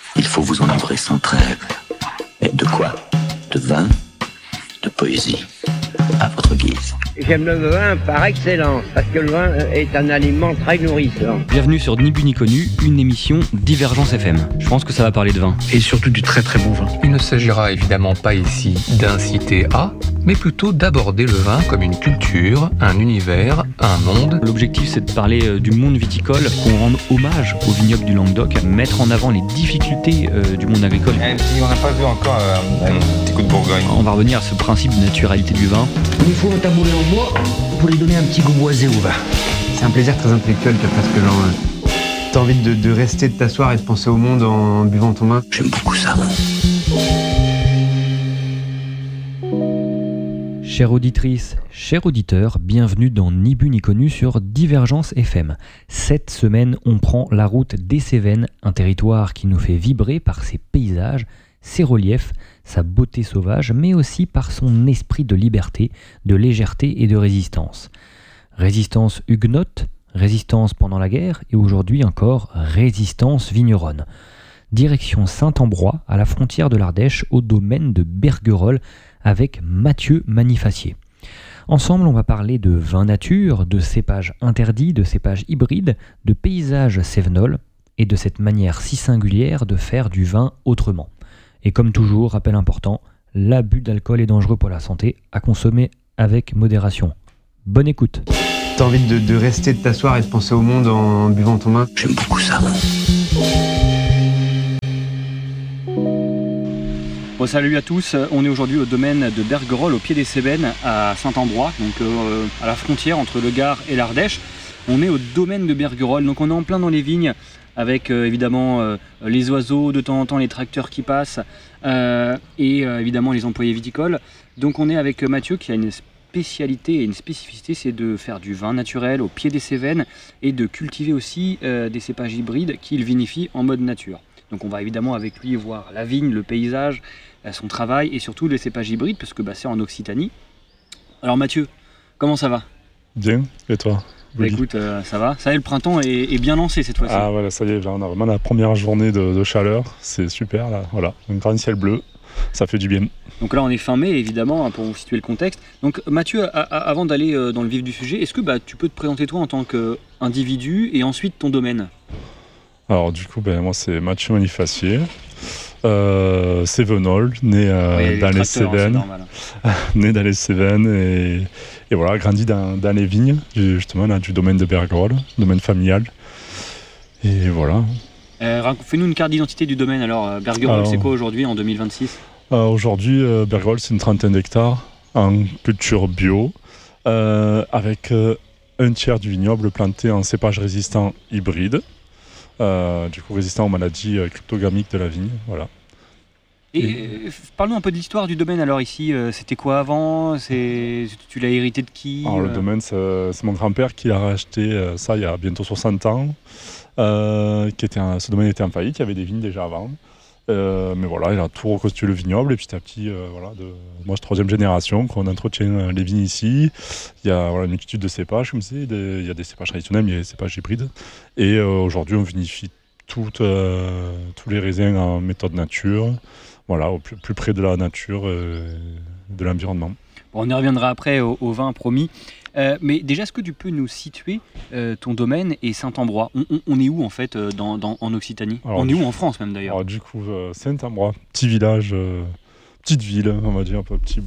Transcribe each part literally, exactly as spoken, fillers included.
Il faut vous enivrer sans trêve. Et de quoi ? De vin, de poésie, à votre guise. J'aime le vin par excellence, parce que le vin est un aliment très nourrissant. Bienvenue sur Ni Bu Ni Connu, une émission Divergence F M. Je pense que ça va parler de vin. Et surtout du très très bon vin. Il ne s'agira évidemment pas ici d'inciter à, mais plutôt d'aborder le vin comme une culture, un univers, un monde. L'objectif, c'est de parler du monde viticole, qu'on rende hommage au vignoble du Languedoc, mettre en avant les difficultés euh, du monde agricole. Et si on n'a pas vu encore euh, un petit coup de Bourgogne. On va revenir à ce principe de naturalité du vin. Il faut un tabouret en bois pour lui donner un petit goût boisé au vin. C'est un plaisir très intellectuel, tu as presque genre... Euh, t'as envie de, de rester, de t'asseoir et de penser au monde en buvant ton vin. J'aime beaucoup ça. Chères auditrices, chers auditeurs, bienvenue dans Ni Bu Ni Connu sur Divergence F M. Cette semaine, on prend la route des Cévennes, un territoire qui nous fait vibrer par ses paysages, ses reliefs, sa beauté sauvage, mais aussi par son esprit de liberté, de légèreté et de résistance. Résistance huguenote, résistance pendant la guerre et aujourd'hui encore résistance vigneronne. Direction Saint-Ambrois, à la frontière de l'Ardèche, au domaine de Berguerolles, avec Mathieu Manifacier. Ensemble, on va parler de vin nature, de cépages interdits, de cépages hybrides, de paysages cévenols et de cette manière si singulière de faire du vin autrement. Et comme toujours, rappel important, l'abus d'alcool est dangereux pour la santé, à consommer avec modération. Bonne écoute. T'as envie de, de rester, de t'asseoir et de penser au monde en buvant ton vin. J'aime beaucoup ça. Bon, salut à tous, on est aujourd'hui au domaine de Berguerolles, au pied des Cévennes, à Saint-Ambrois, donc euh, à la frontière entre le Gard et l'Ardèche. On est au domaine de Berguerolles, donc on est en plein dans les vignes, avec euh, évidemment euh, les oiseaux, de temps en temps les tracteurs qui passent, euh, et euh, évidemment les employés viticoles. Donc on est avec Mathieu qui a une spécialité et une spécificité, c'est de faire du vin naturel au pied des Cévennes et de cultiver aussi euh, des cépages hybrides qu'il vinifie en mode nature. Donc on va évidemment avec lui voir la vigne, le paysage, son travail et surtout les cépages hybrides parce que bah, c'est en Occitanie. Alors Mathieu, comment ça va ? Bien, et toi ? Bah, écoute, euh, ça va. Ça y est, le printemps est, est bien lancé cette fois-ci. Ah voilà, ça y est, là, on a vraiment la première journée de, de chaleur, c'est super là, voilà, un grand ciel bleu, ça fait du bien. Donc là on est fin mai évidemment pour vous situer le contexte. Donc Mathieu, a, a, avant d'aller dans le vif du sujet, est-ce que bah, tu peux te présenter toi en tant qu'individu et ensuite ton domaine ? Alors du coup, ben, moi c'est Mathieu Manifacier, euh, cévenol, né euh, oui, dans les Cévennes, hein, né dans les Cévennes et, et voilà, grandi dans, dans les vignes, justement là, du domaine de Berguerolles, domaine familial. Et voilà. Euh, Fais-nous une carte d'identité du domaine alors, Berguerolles, c'est quoi aujourd'hui en deux mille vingt-six ? euh, Aujourd'hui, euh, Berguerolles c'est une trentaine d'hectares en culture bio, euh, avec euh, un tiers du vignoble planté en cépages résistants hybrides. Euh, du coup résistant aux maladies euh, cryptogamiques de la vigne, voilà. Et, et... parle-nous un peu de l'histoire du domaine alors ici, euh, c'était quoi avant ? c'est... Tu l'as hérité de qui ? Alors, le domaine, c'est, c'est mon grand-père qui l'a racheté euh, ça il y a bientôt soixante ans. Euh, qui était un... Ce domaine était en faillite, il y avait des vignes déjà avant. Euh, mais voilà, il a tout reconstitué le vignoble et petit à petit, euh, voilà, de... moi je suis troisième génération, qu'on entretient les vignes ici. Il y a voilà, une multitude de cépages, comme c'est, des... il y a des cépages traditionnels, mais il y a des cépages hybrides. Et euh, aujourd'hui, on vinifie tout, euh, tous les raisins en méthode nature, voilà, au plus, plus près de la nature, euh, de l'environnement. Bon, on y reviendra après au, au vin promis. Euh, mais déjà, est-ce que tu peux nous situer euh, ton domaine et Saint-Ambrois ? on, on, on est où en fait euh, dans, dans, en Occitanie ? alors, On est où en France même d'ailleurs ? Alors du coup, euh, Saint-Ambrois, petit village, euh, petite ville, on va dire un peu petit,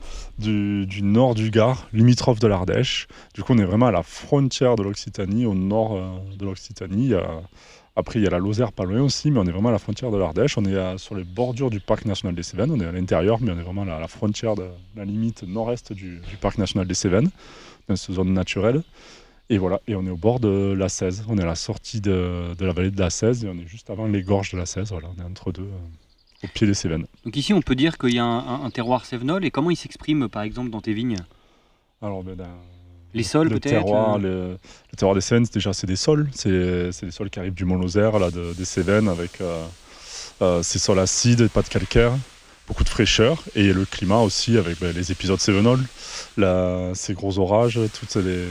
du, du nord du Gard, limitrophe de l'Ardèche. Du coup, on est vraiment à la frontière de l'Occitanie, au nord euh, de l'Occitanie. Il y a, après, il y a la Lozère pas loin aussi, mais on est vraiment à la frontière de l'Ardèche. On est à, sur les bordures du parc national des Cévennes. On est à l'intérieur, mais on est vraiment à la, à la frontière de la limite nord-est du, du parc national des Cévennes, dans cette zone naturelle. Et voilà, et on est au bord de la Cèze. On est à la sortie de, de la vallée de la Cèze et on est juste avant les gorges de la Cèze. Voilà, on est entre deux, euh, au pied des Cévennes. Donc ici, on peut dire qu'il y a un, un, un terroir cévenol. Et comment il s'exprime, par exemple, dans tes vignes ? Alors, ben, dans, les sols, le peut-être terroir, euh... le, le terroir des Cévennes, déjà, c'est des sols. C'est, c'est des sols qui arrivent du Mont-Lozère, là, de, des Cévennes, avec euh, euh, ces sols acides, pas de calcaire. Beaucoup de fraîcheur et le climat aussi avec ben, les épisodes cévenols, la, ces gros orages, toutes, les,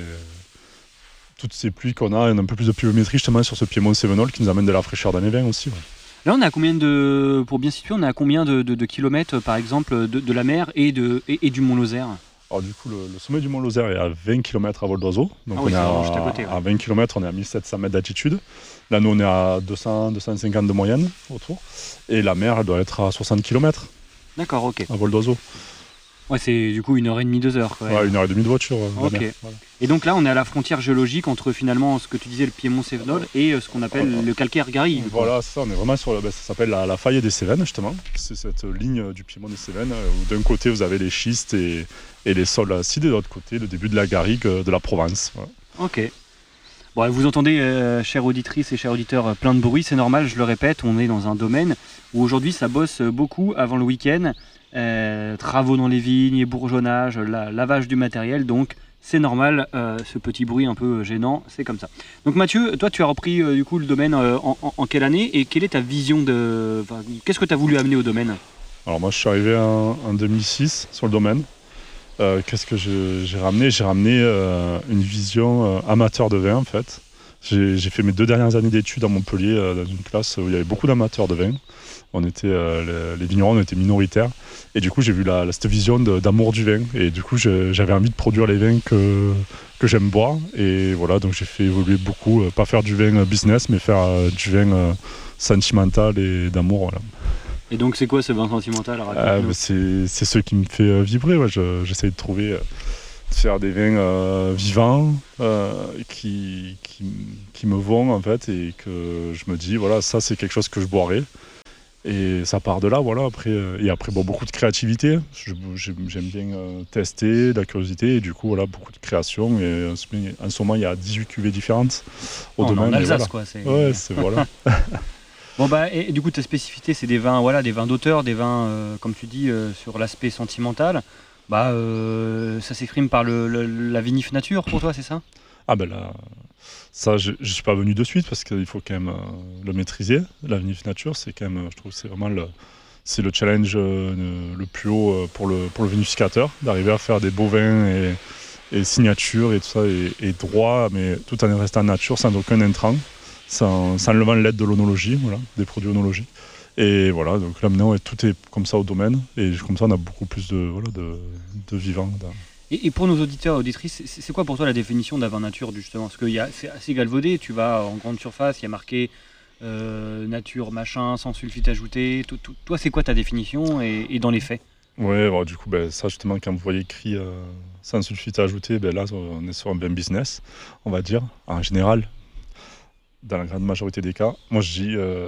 toutes ces pluies qu'on a, et un peu plus de pluviométrie justement sur ce piémont cévenol qui nous amène de la fraîcheur dans les vins aussi. Ouais. Là, on est à combien de, pour bien situer, on est à combien de, de, de kilomètres, par exemple, de, de la mer et, de, et, et du Mont Lozère? Alors du coup, le, le sommet du Mont Lozère est à vingt kilomètres à vol d'oiseau. Donc ah on oui, est à, juste à, côté, ouais. à vingt kilomètres, on est à mille sept cents mètres d'altitude. Là, nous, on est à deux cents à deux cent cinquante de moyenne autour. Et la mer, elle doit être à soixante kilomètres. D'accord, ok. À vol d'oiseau. Ouais, c'est du coup une heure et demie, deux heures. Ouais, une heure et demie de voiture. Ok. La mer, voilà. Et donc là, on est à la frontière géologique entre finalement ce que tu disais, le Piémont-Cévenol, et ce qu'on appelle voilà. le calcaire Garrigue. Voilà, c'est ça, on est vraiment sur, ben, ça s'appelle la, la faille des Cévennes, justement. C'est cette ligne du Piémont des Cévennes, où d'un côté, vous avez les schistes et, et les sols acides, et de l'autre côté, le début de la garrigue de la Provence. Voilà. Ok. Bon, vous entendez, euh, chères auditrices et chers auditeurs, plein de bruit, c'est normal, je le répète, on est dans un domaine où aujourd'hui ça bosse beaucoup avant le week-end, euh, travaux dans les vignes, bourgeonnage, la, lavage du matériel, donc c'est normal, euh, ce petit bruit un peu gênant, c'est comme ça. Donc Mathieu, toi tu as repris euh, du coup le domaine euh, en, en, en quelle année et quelle est ta vision de... Enfin, qu'est-ce que tu as voulu amener au domaine? Alors moi je suis arrivé en, en deux mille six sur le domaine. Euh, qu'est-ce que je, j'ai ramené J'ai ramené euh, une vision euh, amateur de vin en fait. J'ai, j'ai fait mes deux dernières années d'études à Montpellier euh, dans une classe où il y avait beaucoup d'amateurs de vin. On était, euh, les, les vignerons on était minoritaires et du coup j'ai vu la, la, cette vision de, d'amour du vin et du coup je, j'avais envie de produire les vins que, que j'aime boire et voilà donc j'ai fait évoluer beaucoup, euh, pas faire du vin business mais faire euh, du vin euh, sentimental et d'amour. Voilà. Et donc c'est quoi ce vin sentimental? euh, bah, c'est, c'est ce qui me fait euh, vibrer, ouais. Je, j'essaie de trouver, euh, de faire des vins euh, vivants euh, qui, qui, qui me vont en fait et que je me dis voilà ça c'est quelque chose que je boirai et ça part de là voilà après euh, et après bon, beaucoup de créativité, je, j'aime, j'aime bien euh, tester, de la curiosité et du coup voilà beaucoup de création et en ce moment il y a dix-huit cuvées différentes au oh, domaine. En Alsace voilà. quoi. C'est... Ouais c'est voilà. Bon bah et du coup ta spécificité c'est des vins voilà des vins d'auteur, des vins euh, comme tu dis euh, sur l'aspect sentimental. Bah euh, ça s'exprime par le, le, la vinif nature pour toi, c'est ça? Ah ben là ça je, je suis pas venu de suite parce qu'il faut quand même euh, le maîtriser. La vinif nature c'est quand même je trouve que c'est vraiment le c'est le challenge euh, le plus haut euh, pour le pour le vinificateur d'arriver à faire des beaux vins et, et signature et tout ça et, et droit mais tout en restant nature sans aucun intrant. Sans, sans levant l'aide de l'onologie, voilà, des produits onologie. Et voilà, donc là maintenant tout est comme ça au domaine, et comme ça on a beaucoup plus de, voilà, de, de vivants. Et, et pour nos auditeurs et auditrices, c'est, c'est quoi pour toi la définition d'un vin nature justement? Parce que y a, c'est assez galvaudé, tu vas en grande surface, il y a marqué euh, nature machin, sans sulfite ajouté. Tout, tout, toi c'est quoi ta définition et, et dans les faits? Ouais, bon, du coup ben, ça justement quand vous voyez écrit euh, sans sulfite ajouté, ben, là on est sur un vin business, on va dire, en général. Dans la grande majorité des cas, moi je dis euh,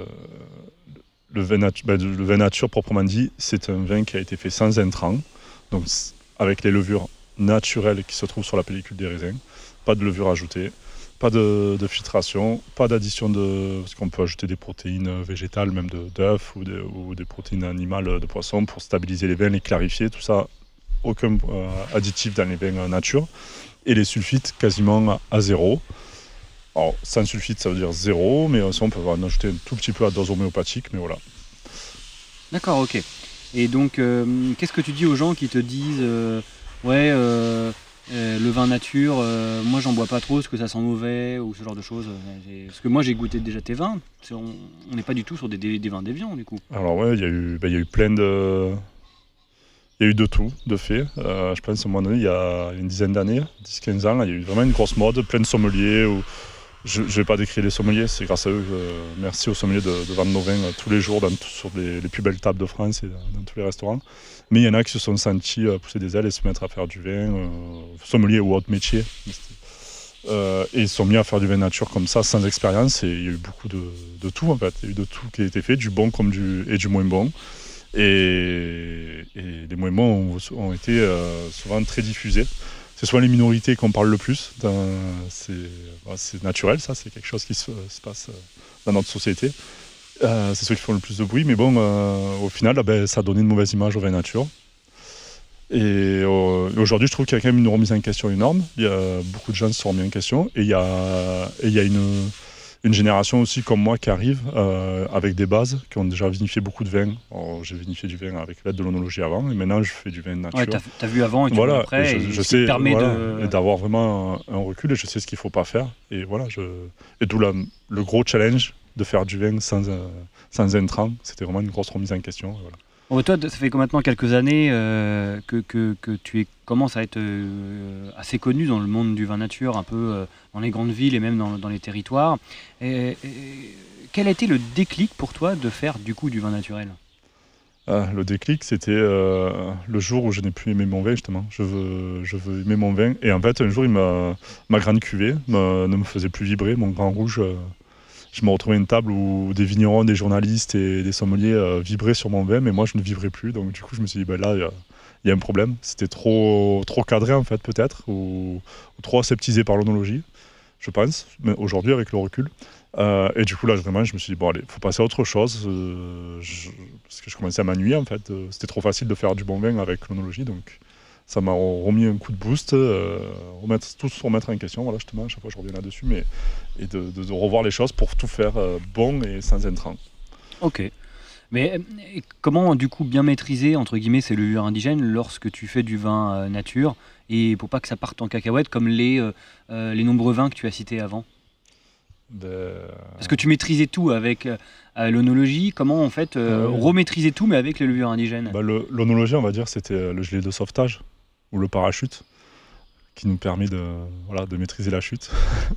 le, vin natu- ben, le vin nature proprement dit, c'est un vin qui a été fait sans intrants, donc avec les levures naturelles qui se trouvent sur la pellicule des raisins, pas de levure ajoutée, pas de, de filtration, pas d'addition de... parce qu'on peut ajouter des protéines végétales, même de, d'œufs ou, de, ou des protéines animales de poisson pour stabiliser les vins, les clarifier, tout ça, aucun euh, additif dans les vins nature, et les sulfites quasiment à, à zéro. Alors, sans sulfite, ça veut dire zéro, mais on peut en ajouter un tout petit peu à dose homéopathique, mais voilà. D'accord, ok. Et donc, euh, qu'est-ce que tu dis aux gens qui te disent euh, ouais, euh, euh, le vin nature, euh, moi j'en bois pas trop, parce que ça sent mauvais, ou ce genre de choses. Parce que moi j'ai goûté déjà tes vins, on n'est pas du tout sur des, des, des vins déviants du coup. Alors ouais, il y a eu, ben, y a eu plein de... Il y a eu de tout, de fait. Euh, je pense à un moment donné, il y a une dizaine d'années, dix quinze ans, il y a eu vraiment une grosse mode, plein de sommeliers, où... Je ne vais pas décrire les sommeliers, c'est grâce à eux, euh, merci aux sommeliers de, de vendre nos vins euh, tous les jours dans, sur les, les plus belles tables de France et dans, dans tous les restaurants. Mais il y en a qui se sont sentis euh, pousser des ailes et se mettre à faire du vin, euh, sommelier ou autre métier. Euh, et ils sont mis à faire du vin nature comme ça, sans expérience. Et il y a eu beaucoup de, de tout en fait. Il y a eu de tout qui a été fait, du bon comme du, et du moins bon. Et, et les moins bons ont, ont été euh, souvent très diffusés. C'est souvent les minorités qu'on parle le plus. Dans, c'est, bah, c'est naturel, ça, c'est quelque chose qui se, se passe dans notre société. Euh, c'est ceux qui font le plus de bruit, mais bon, euh, au final, ben, ça a donné une mauvaise image au vin nature. Et euh, aujourd'hui, je trouve qu'il y a quand même une remise en question énorme. Il y a beaucoup de gens qui se sont remis en question. Et il y a, et il y a une, une génération aussi comme moi qui arrive euh, avec des bases, qui ont déjà vinifié beaucoup de vin. Alors, j'ai vinifié du vin avec l'aide de l'onologie avant, et maintenant je fais du vin nature. Ouais, t'as, t'as vu avant et tu voilà, vois après, et je, et je ce sais, qui permet voilà, de... et d'avoir vraiment un, un recul, et je sais ce qu'il ne faut pas faire. Et voilà, je... et d'où la, le gros challenge de faire du vin sans, euh, sans intrants. C'était vraiment une grosse remise en question. Voilà. Bon, toi, ça fait maintenant quelques années euh, que, que, que tu es, commences à être euh, assez connu dans le monde du vin nature, un peu euh, dans les grandes villes et même dans, dans les territoires. Et, et, quel a été le déclic pour toi de faire du coup du vin naturel ? Ah, le déclic, c'était euh, le jour où je n'ai plus aimé mon vin, justement. Je veux, je veux aimer mon vin. Et en fait, un jour, il m'a, ma grande cuvée me, ne me faisait plus vibrer. Mon Grand Rouge, euh, je me retrouvais à une table où des vignerons, des journalistes et des sommeliers euh, vibraient sur mon vin, mais moi, je ne vibrais plus. Donc, du coup, je me suis dit, ben là, il y, y a un problème. C'était trop, trop cadré, en fait, peut-être, ou, ou trop aseptisé par l'onologie, je pense, mais aujourd'hui, avec le recul. Euh, et du coup, là, vraiment, je me suis dit, bon, allez, il faut passer à autre chose. Euh, je, parce que je commençais à m'ennuyer, en fait. Euh, c'était trop facile de faire du bon vin avec l'onologie. Donc, ça m'a remis un coup de boost. Euh, remettre, tout se remettre en question. Voilà, justement, à chaque fois, je reviens là-dessus. Mais, et de, de, de revoir les choses pour tout faire euh, bon et sans intrants. Ok. Mais comment, du coup, bien maîtriser, entre guillemets, ces levures indigènes lorsque tu fais du vin euh, nature et pour pas que ça parte en cacahuète comme les, euh, euh, les nombreux vins que tu as cités avant ? De... Parce que tu maîtrisais tout avec euh, l'onologie, comment en fait euh, ouais. remaîtriser tout mais avec les levures indigènes ? bah, le, L'onologie, on va dire, c'était le gilet de sauvetage ou le parachute qui nous permet de, voilà, de maîtriser la chute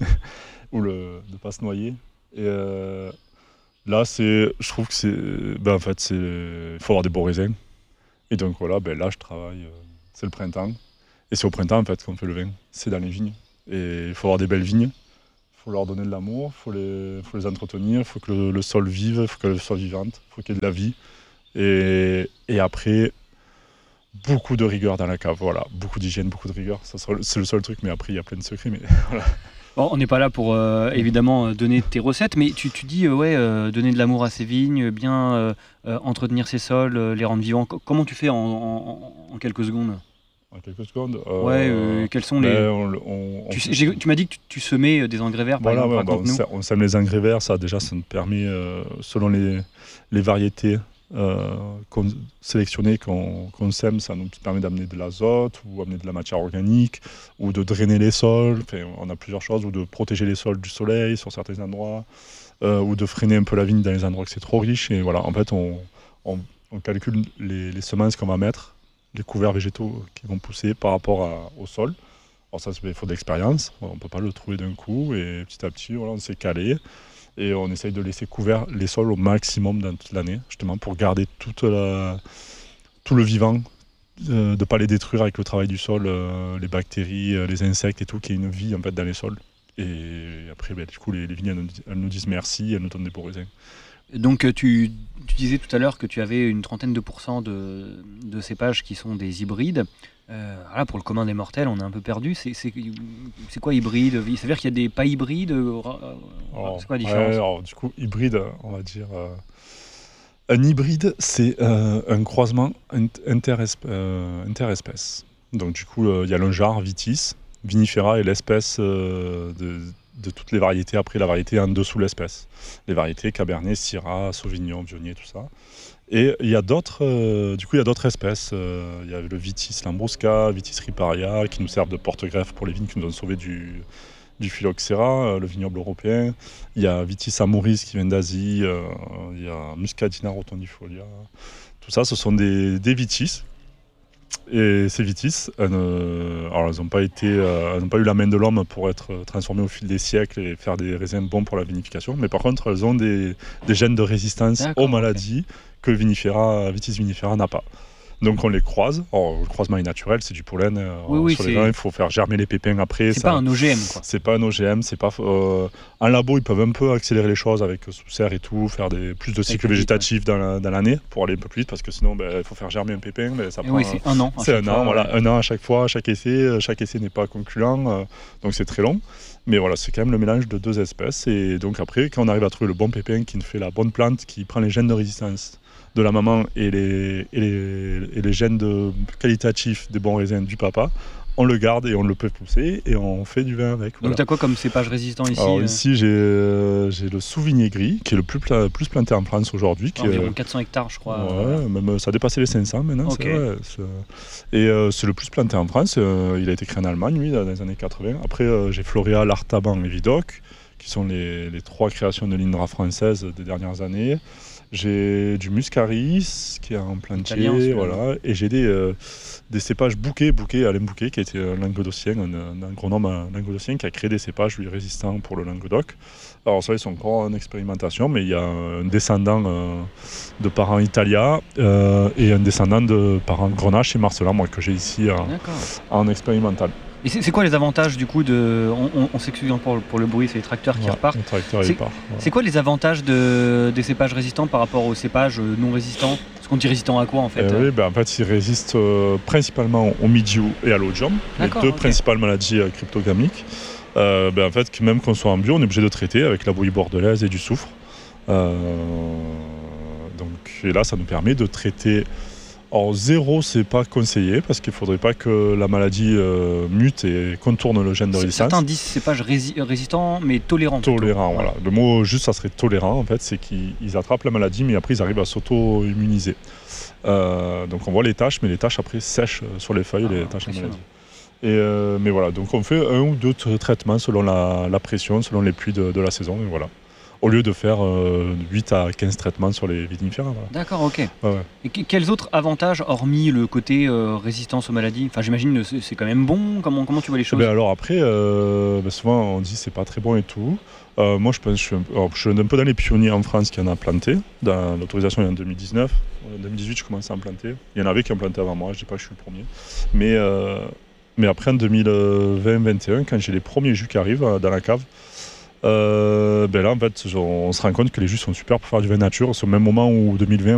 ou le, de ne pas se noyer. Et euh, là, c'est, je trouve que c'est, ben, en fait, c'est, il faut avoir des beaux raisins. Et donc voilà, ben, là, je travaille, euh, c'est le printemps. Et c'est au printemps en fait qu'on fait le vin, c'est dans les vignes. Et il faut avoir des belles vignes. Il faut leur donner de l'amour, il faut les, faut les entretenir, il faut que le, le sol vive, il faut que le sol vivante, il faut qu'il y ait de la vie. Et, et après, beaucoup de rigueur dans la cave, voilà, beaucoup d'hygiène, beaucoup de rigueur. Ça sera, c'est le seul truc, mais après, il y a plein de secrets. Mais voilà. Bon, on n'est pas là pour euh, évidemment donner tes recettes, mais tu, tu dis euh, ouais, euh, donner de l'amour à ses vignes, bien euh, euh, entretenir ses sols, euh, les rendre vivants. Comment tu fais en, en, en quelques secondes ? En quelques secondes. Euh, ouais, euh, quels sont les. On, on, on... Tu, j'ai, tu m'as dit que tu, tu semais des engrais verts, par voilà, exemple. Ouais, bah, on, on sème les engrais verts, ça déjà, ça nous permet, euh, selon les, les variétés euh, qu'on, sélectionnées qu'on, qu'on sème, ça nous permet d'amener de l'azote ou amener de la matière organique ou de drainer les sols. Enfin, on a plusieurs choses, ou de protéger les sols du soleil sur certains endroits, euh, ou de freiner un peu la vigne dans les endroits où c'est trop riche. Et voilà, en fait, on, on, on calcule les, les semences qu'on va mettre, les couverts végétaux qui vont pousser par rapport à, au sol. Alors ça, il faut de l'expérience, on ne peut pas le trouver d'un coup, et petit à petit, voilà, on s'est calé, et on essaye de laisser couverts les sols au maximum dans toute l'année, justement pour garder toute la, tout le vivant, euh, de ne pas les détruire avec le travail du sol, euh, les bactéries, euh, les insectes et tout, qu'il y ait une vie en fait, dans les sols. Et après, ben, du coup, les, les vignes, elles nous, elles nous disent merci, elles nous donnent des beaux raisins. Donc tu, tu disais tout à l'heure que tu avais une trentaine de pourcents de, de cépages qui sont des hybrides. Euh, voilà, pour le commun des mortels, on est un peu perdu. C'est, c'est, c'est quoi hybride ? Ça veut dire qu'il y a des pas hybrides ? alors, C'est quoi la différence ? ouais, alors, du coup, hybride, on va dire... Euh, un hybride, c'est euh, un croisement interespèce. Euh, interespèce. Donc du coup, il euh, y a le genre Vitis, vinifera et l'espèce euh, de... de toutes les variétés, après la variété en dessous de l'espèce. Les variétés Cabernet, Syrah, Sauvignon, Viognier, tout ça. Et il y a d'autres, euh, du coup, il y a d'autres espèces. Il euh, y a le Vitis lambrusca, Vitis riparia, qui nous servent de porte-greffe pour les vignes qui nous ont sauvés du, du phylloxéra, euh, le vignoble européen. Il y a Vitis amoris qui vient d'Asie. Euh, il y a Muscadina rotundifolia. Tout ça, ce sont des, des Vitis. Et ces Vitis, elles n'ont pas, euh, pas eu la main de l'homme pour être transformées au fil des siècles et faire des raisins bons pour la vinification. Mais par contre, elles ont des, des gènes de résistance D'accord, aux maladies okay. que le vinifera, Vitis vinifera n'a pas. Donc on les croise. Alors, le croisement est naturel, c'est du pollen. Oui, oui, sur c'est... les vins, il faut faire germer les pépins après. C'est ça... pas un O G M, quoi. C'est pas un O G M. C'est pas, euh... En labo, ils peuvent un peu accélérer les choses avec sous serre et tout, faire des... plus de cycles végétatifs ouais. dans, la... dans l'année pour aller un peu plus vite, parce que sinon, ben, il faut faire germer un pépin. Ben, ça prend... Oui, c'est un an. C'est un fois, an, voilà, ouais. un an à chaque fois, chaque essai. Chaque essai n'est pas concluant, euh... donc c'est très long. Mais voilà, c'est quand même le mélange de deux espèces. Et donc après, quand on arrive à trouver le bon pépin qui nous fait la bonne plante, qui prend les gènes de résistance de la maman et les, et les, et les gènes de qualitatifs des bons raisins du papa, on le garde et on le peut pousser et on fait du vin avec. Voilà. Donc tu as quoi comme cépage résistant ici ? Alors ici j'ai, euh, j'ai le Souvigné gris qui est le plus, pla- plus planté en France aujourd'hui. Qui environ est, quatre cents hectares je crois. Ouais, même, ça a dépassé les cinq cents maintenant. Okay. C'est vrai, c'est... Et euh, c'est le plus planté en France. Euh, il a été créé en Allemagne, lui, dans les années quatre-vingts. Après euh, j'ai Floréal, Artaban et Vidocq qui sont les, les trois créations de l'Indra française des dernières années. J'ai du Muscaris qui est en plantier, voilà, et j'ai des, euh, des cépages Bouquet, Bouquet, Alain Bouquet, qui a été un languedocien, un, un agronome languedocien qui a créé des cépages lui, résistants pour le Languedoc. Alors ça, ils sont encore en expérimentation, mais il y a un descendant euh, de parents italiens euh, et un descendant de parents Grenache et Marcelin, moi, que j'ai ici euh, en expérimental. Et c'est, c'est quoi les avantages du coup de. On, on, on s'excuse pour, pour le bruit, c'est les tracteurs qui ouais, repartent. Les tracteurs, c'est, ils partent, ouais. C'est quoi les avantages de, des cépages résistants par rapport aux cépages non résistants? Parce qu'on dit résistant à quoi en fait? euh, Oui, ben, en fait, ils résistent euh, principalement au mildiou et à l'ogium, les deux okay. principales maladies euh, cryptogamiques. Euh, ben, en fait, même qu'on soit en bio, on est obligé de traiter avec la bouillie bordelaise et du soufre. Euh, donc, et là, ça nous permet de traiter. Alors zéro, c'est pas conseillé parce qu'il faudrait pas que la maladie euh, mute et contourne le gène de résistance. Certains disent cépages rési- résistants mais tolérants. Tolérants, voilà. Le mot juste, ça serait tolérant en fait, c'est qu'ils attrapent la maladie mais après ils arrivent à s'auto-immuniser. Euh, donc on voit les taches, mais les taches après sèchent sur les feuilles, ah, les taches de maladie. Et euh, mais voilà, donc on fait un ou deux t- traitements selon la, la pression, selon les pluies de, de la saison, et voilà. Au lieu de faire euh, huit à quinze traitements sur les vinifères. Voilà. D'accord, ok. Ouais, ouais. Et qu- quels autres avantages, hormis le côté euh, résistance aux maladies? Enfin, j'imagine que c'est, c'est quand même bon. Comment, comment tu vois les choses? Ben alors après, euh, ben souvent on dit c'est pas très bon et tout. Euh, moi je pense, je suis, un, alors, je suis un peu dans les pionniers en France qui en a planté. Dans l'autorisation il y a en deux mille dix-neuf. En deux mille dix-huit je commençais à en planter. Il y en avait qui en plantaient avant moi, je dis pas que je suis le premier. Mais, euh, mais après en deux mille vingt vingt et un, quand j'ai les premiers jus qui arrivent dans la cave, Euh, ben là en fait on se rend compte que les jus sont super pour faire du vin nature. C'est au même moment où deux mille vingt